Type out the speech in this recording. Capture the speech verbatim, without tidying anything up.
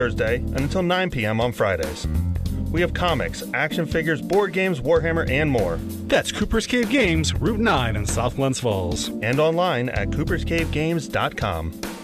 Thursday and until nine p.m. on Fridays. We have comics, action figures, board games, Warhammer, and more. That's Cooper's Cave Games, Route nine in South Glens Falls. And online at coopers cave games dot com.